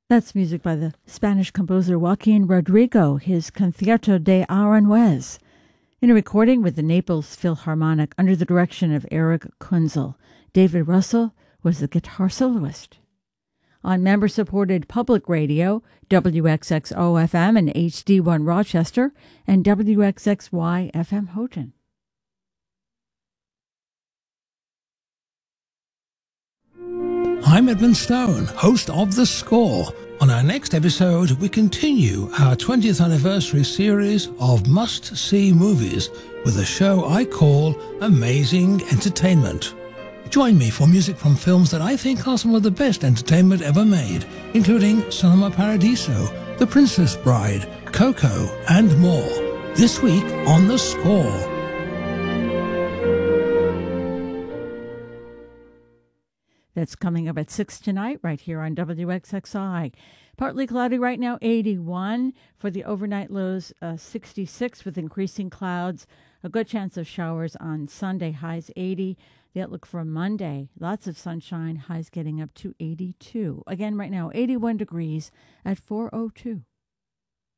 That's music by the Spanish composer Joaquin Rodrigo, his Concierto de Aranjuez, in a recording with the Naples Philharmonic under the direction of Eric Kunzel. David Russell was the guitar soloist. On member-supported public radio, WXXO-FM and HD1 Rochester, and WXXY-FM Houghton. I'm Edmund Stone, host of The Score. On our next episode, we continue our 20th anniversary series of must-see movies with a show I call Amazing Entertainment. Join me for music from films that I think are some of the best entertainment ever made, including Cinema Paradiso, The Princess Bride, Coco, and more. This week on The Score. That's coming up at 6 tonight, right here on WXXI. Partly cloudy right now, 81. For the overnight lows, 66 with increasing clouds. A good chance of showers on Sunday, highs 80. The outlook for Monday, lots of sunshine, highs getting up to 82. Again, right now, 81 degrees at 4:02.